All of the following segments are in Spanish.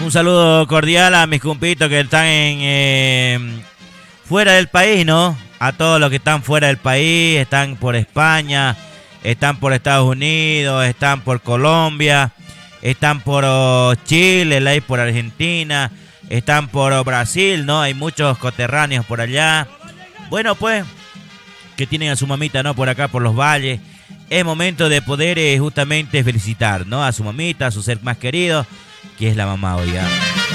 Un saludo cordial a mis compitos que están fuera del país, ¿no? A todos los que están fuera del país, están por España, están por Estados Unidos, están por Colombia, están por Chile, hay por Argentina, están por Brasil, ¿no? Hay muchos coterráneos por allá. Bueno, pues, que tienen a su mamita, ¿no? Por acá, por los valles. Es momento de poder justamente felicitar, ¿no? A su mamita, a su ser más querido, que es la mamá, oiga.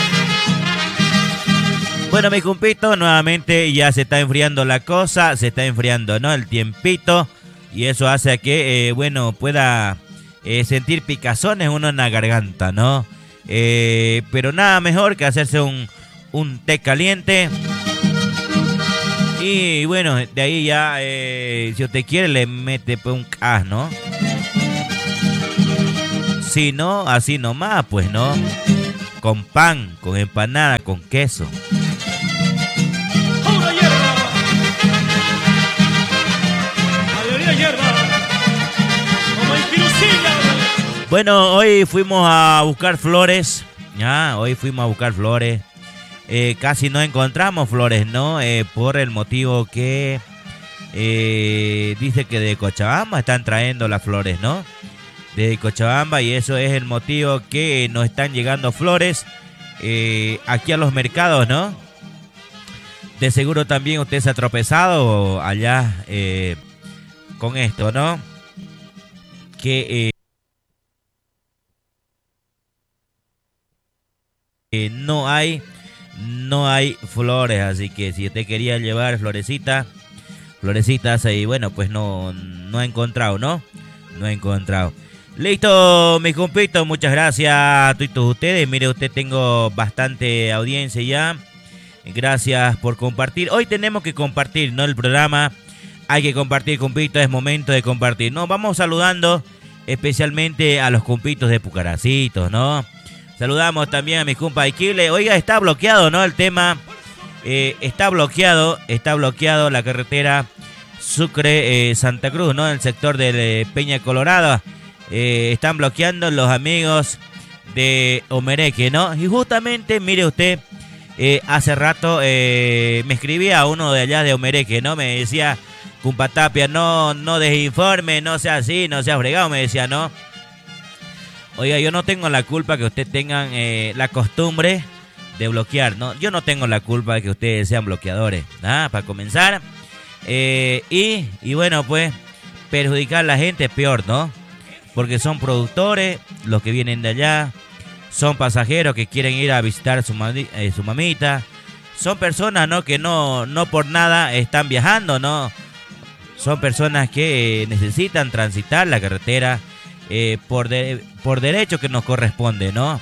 Bueno, mi compito, nuevamente ya se está enfriando la cosa, se está enfriando, ¿no? El tiempito, y eso hace a que, bueno, pueda sentir picazones uno en la garganta, ¿no? Pero nada mejor que hacerse un té caliente. Y bueno, de ahí ya, si usted quiere, le mete pues un cas, ¿no? Si no, así nomás, pues, ¿no? Con pan, con empanada, con queso. Bueno, hoy fuimos a buscar flores. Hoy fuimos a buscar flores. Casi no encontramos flores, ¿no? Por el motivo que dice que de Cochabamba están trayendo las flores, ¿no? De Cochabamba, y eso es el motivo que nos están llegando flores aquí a los mercados, ¿no? De seguro también usted se ha tropezado allá con esto, ¿no? Que no hay flores, así que si usted quería llevar florecitas ahí, bueno, pues no ha encontrado, ¿no? No ha encontrado. Listo, mis compitos, muchas gracias a todos ustedes. Mire, usted tengo bastante audiencia ya. Gracias por compartir. Hoy tenemos que compartir, ¿no? El programa. Hay que compartir, compitos, es momento de compartir. No, vamos saludando especialmente a los compitos de Pucaracitos, ¿no? Saludamos también a mis compas de Iquible. Oiga, está bloqueado, ¿no? El tema está bloqueado la carretera Sucre-Santa Cruz, ¿no? En el sector de Peña Colorada. Están bloqueando los amigos de Omereque, ¿no? Y justamente, mire usted, hace rato me escribía a uno de allá de Omereque, ¿no? Me decía, Cumpa Tapia, no desinforme, no sea así, no sea fregado, me decía, ¿no? Oiga, yo no tengo la culpa que ustedes tengan la costumbre de bloquear, ¿no? Yo no tengo la culpa de que ustedes sean bloqueadores, ¿ah? Para comenzar. Y bueno, pues, perjudicar a la gente es peor, ¿no? Porque son productores, los que vienen de allá, son pasajeros que quieren ir a visitar su mamita, son personas, ¿no? Que no por nada están viajando, ¿no? Son personas que necesitan transitar la carretera por derecho que nos corresponde, ¿no?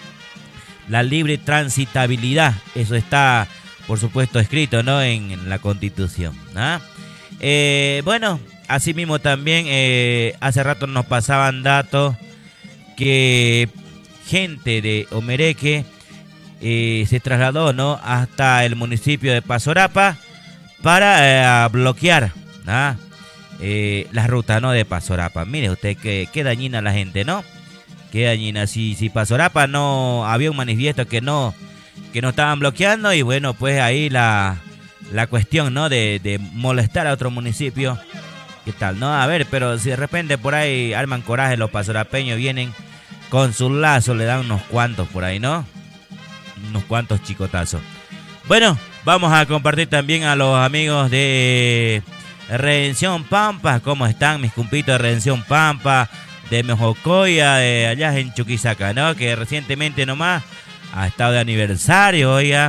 La libre transitabilidad, eso está, por supuesto, escrito, ¿no? En la Constitución, ¿no? Bueno, asimismo también hace rato nos pasaban datos que gente de Omereque se trasladó, ¿no? Hasta el municipio de Pasorapa para bloquear, ¿no? La ruta, ¿no? De Pasorapa. Mire usted qué dañina la gente, ¿no? Qué dañina. Si Pasorapa no había un manifiesto que no estaban bloqueando, y bueno, pues ahí la cuestión, ¿no? De molestar a otro municipio. ¿Qué tal, no? A ver, pero si de repente por ahí arman coraje los pasorapeños, vienen con sus lazos, le dan unos cuantos por ahí, ¿no? Unos cuantos chicotazos. Bueno, vamos a compartir también a los amigos de Redención Pampa. ¿Cómo están mis compitos de Redención Pampa? De Mejocoya, de allá en Chuquisaca, ¿no? Que recientemente nomás ha estado de aniversario, oiga.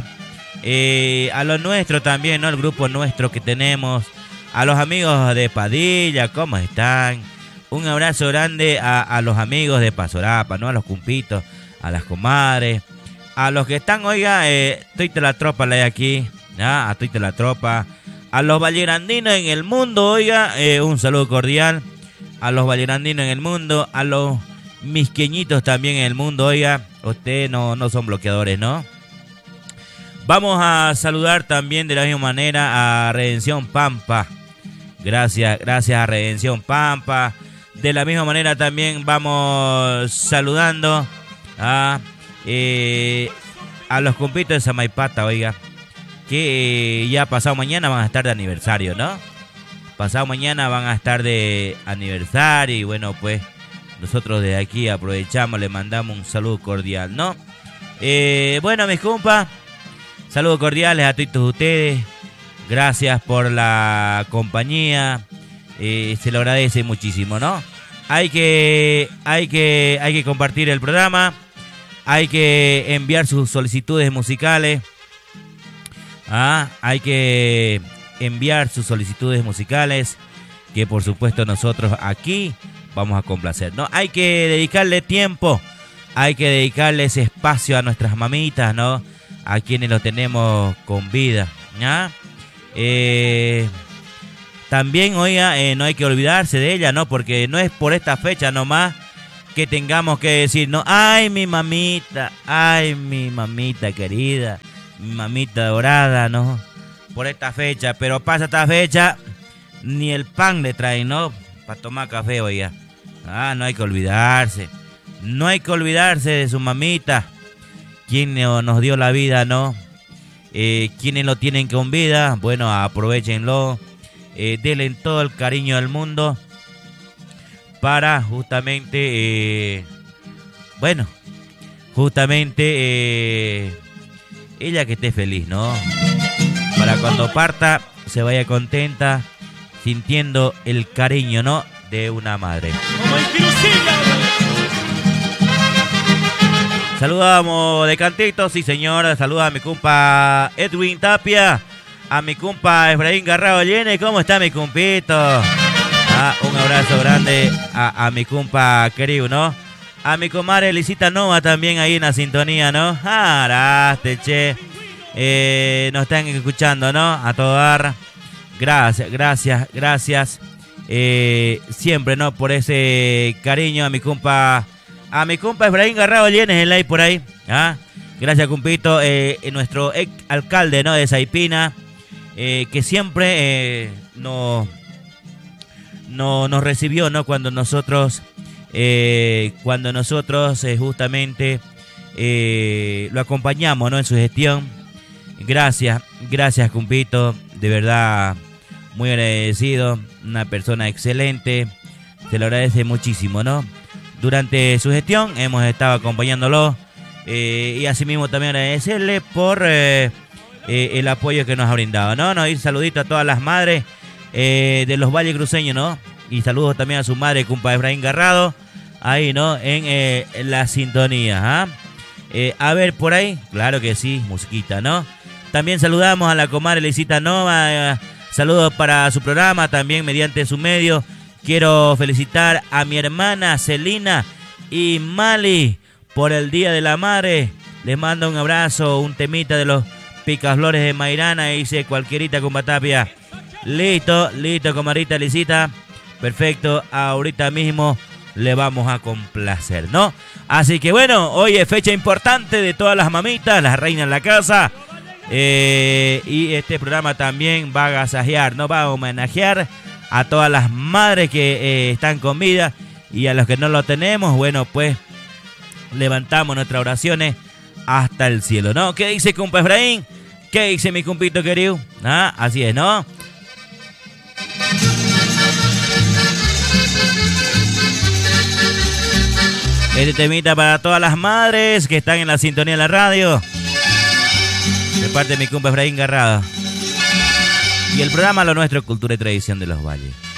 A los nuestros también, ¿no? El grupo nuestro que tenemos. A los amigos de Padilla, ¿cómo están? Un abrazo grande a los amigos de Pasorapa, ¿no? A los compitos, a las comadres. A los que están, oiga, Tuite la tropa la de aquí, ¿no? A Tuite la tropa. A los vallerandinos en el mundo, oiga, un saludo cordial. A los vallerandinos en el mundo, a los misqueñitos también en el mundo, oiga. Ustedes no son bloqueadores, ¿no? Vamos a saludar también de la misma manera a Redención Pampa. Gracias a Redención Pampa. De la misma manera también vamos saludando a A los compitos de Samaipata, oiga, que ya pasado mañana van a estar de aniversario, ¿no? Pasado mañana van a estar de aniversario y bueno, pues nosotros de aquí aprovechamos, le mandamos un saludo cordial, ¿no? Bueno, mis compas, saludos cordiales a todos ustedes. Gracias por la compañía. Se lo agradece muchísimo, ¿no? Hay que compartir el programa. Hay que enviar sus solicitudes musicales. Hay que enviar sus solicitudes musicales, que por supuesto nosotros aquí vamos a complacer, ¿no? Hay que dedicarle tiempo, hay que dedicarle ese espacio a nuestras mamitas, ¿no? A quienes lo tenemos con vida, ¿ya? También, oiga, no hay que olvidarse de ella, ¿no? Porque no es por esta fecha nomás que tengamos que decir, no, ay mi mamita querida, mi mamita dorada, ¿no? Por esta fecha, pero pasa esta fecha, ni el pan le traen, ¿no? Para tomar café, oiga. No hay que olvidarse. No hay que olvidarse de su mamita. Quien nos dio la vida, ¿no? Quienes lo tienen con vida, bueno, aprovechenlo. Denle todo el cariño del mundo para justamente, ella que esté feliz, ¿no? Para cuando parta se vaya contenta, sintiendo el cariño, ¿no? De una madre. Saludamos de cantito, sí señor. Saluda a mi compa Edwin Tapia, a mi compa Efraín Garrado Llene. ¿Cómo está mi compito? Un abrazo grande a mi compa querido, ¿no? A mi comadre Elisita Nova también ahí en la sintonía, ¿no? Che. Nos están escuchando, ¿no? A todo dar. Gracias. Siempre, ¿no? Por ese cariño a mi compa Efraín Garrado Llenes, el like por ahí. Gracias, compito. Nuestro ex alcalde, ¿no? De Saipina, que siempre nos recibió, ¿no? Cuando nosotros justamente lo acompañamos, ¿no? En su gestión. Gracias, compito. De verdad, muy agradecido. Una persona excelente. Se lo agradece muchísimo, ¿no? Durante su gestión hemos estado acompañándolo. Y asimismo también agradecerle por el apoyo que nos ha brindado, ¿no? Un saludito a todas las madres de los Valles Cruceños, ¿no? Y saludos también a su madre, compa Efraín Garrado, ahí, ¿no? En la sintonía, a ver, por ahí, claro que sí, musiquita, ¿no? También saludamos a la comadre Elisita Nova, saludos para su programa, también mediante su medio. Quiero felicitar a mi hermana Celina y Mali por el Día de la Madre. Les mando un abrazo, un temita de los Picaflores de Mairana, dice cualquierita con Batapia. Listo, comadrita Elisita. Perfecto, ahorita mismo le vamos a complacer, ¿no? Así que bueno, hoy es fecha importante de todas las mamitas, las reinas en la casa. Y este programa también va a agasajear, ¿no? Va a homenajear a todas las madres que están con vida, y a los que no lo tenemos, bueno, pues levantamos nuestras oraciones hasta el cielo, ¿no? ¿Qué dice compa Efraín? ¿Qué dice mi compito querido? Así es, ¿no? Este temita para todas las madres que están en la sintonía de la radio, de parte de mi compa Efraín Garrado. Y el programa Lo Nuestro, Cultura y Tradición de los Valles.